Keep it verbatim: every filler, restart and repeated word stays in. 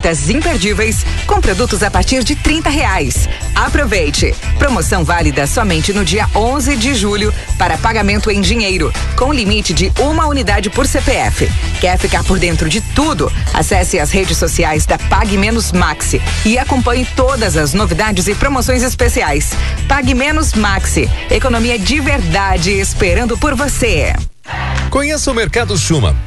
ofertas imperdíveis com produtos a partir de trinta reais. Aproveite! Promoção válida somente no dia onze de julho para pagamento em dinheiro, com limite de uma unidade por C P F. Quer ficar por dentro de tudo? Acesse as redes sociais da Pague Menos Maxi e acompanhe todas as novidades e promoções especiais. Pague Menos Maxi, economia de verdade esperando por você. Conheça o Mercado Schumann.